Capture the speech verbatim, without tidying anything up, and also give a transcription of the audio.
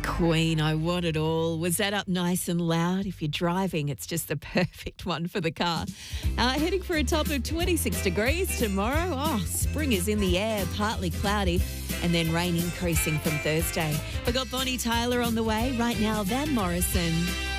Queen, I Want It All. Was that up nice and loud? If you're driving, it's just the perfect one for the car. Uh, heading for a top of twenty-six degrees tomorrow. Oh, spring is in the air, partly cloudy, and then rain increasing from Thursday. We've got Bonnie Tyler on the way. Right now, Van Morrison.